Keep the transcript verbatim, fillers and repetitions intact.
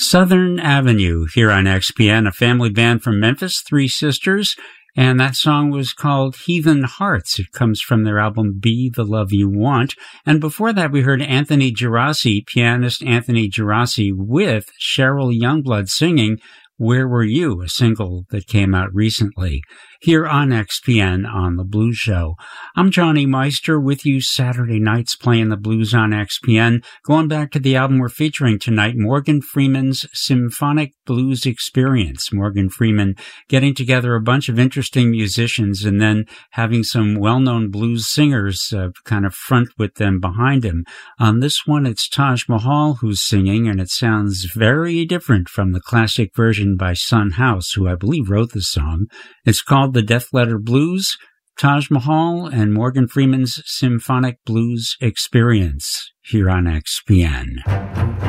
Southern Avenue here on X P N, a family band from Memphis, three sisters, and that song was called Heathen Hearts. It comes from their album Be the Love You Want. And before that, we heard Anthony Gerasi, pianist Anthony Gerasi, with Cheryl Youngblood singing Where Were You, a single that came out recently, here on X P N on The Blues Show. I'm Johnny Meister with you Saturday nights playing the blues on X P N. Going back to the album we're featuring tonight, Morgan Freeman's Symphonic Blues Experience. Morgan Freeman getting together a bunch of interesting musicians and then having some well-known blues singers uh, kind of front with them behind him. On this one, it's Taj Mahal who's singing, and it sounds very different from the classic version by Son House, who I believe wrote the song. It's called The Death Letter Blues, Taj Mahal and Morgan Freeman's Symphonic Blues Experience here on X P N.